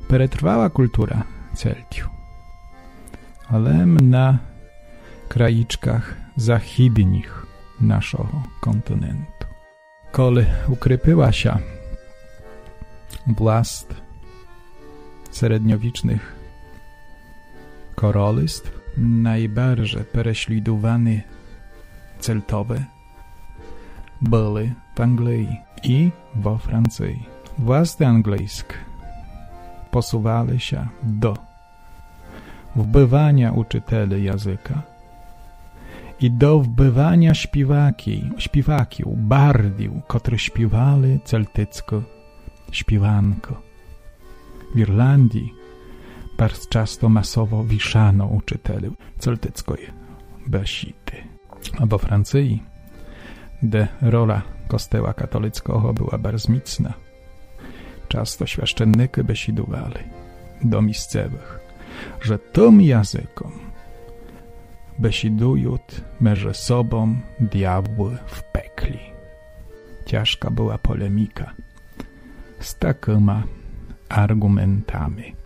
Перетрвала kultura Celtiu, ale na krajiczkach zachidnich naszego kontynentu. Koli ukrypyła się włast średniowiecznych korolystw, najbardziej prześladowani Celtowie byli w Anglii i we Francji. Władze angielskie posuwali się do wbywania uczyteli języka i do wbywania śpiewaków, bardiów, którzy śpiewali celtycko śpiewanko. W Irlandii bardzo często masowo wiszano uczyteli celtyckiej besity. A we Francji, gdzie rola kościoła katolickiego była bardzo mocna, często święcennicy besidowali do miejscowych, że tym językiem besidują między sobą diabły w pekli. Ciężka była polemika z takimi argumentami.